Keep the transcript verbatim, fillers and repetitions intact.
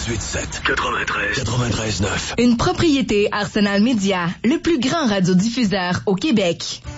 dix-huit sept quatre-vingt-treize quatre-vingt-treize neuf. Une propriété Arsenal Média, le plus grand radiodiffuseur au Québec.